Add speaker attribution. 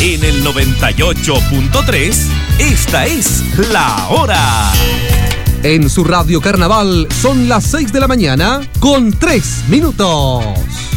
Speaker 1: En el 98.3, esta es La Hora.
Speaker 2: En su radio Carnaval son las 6 de la mañana con 3 minutos.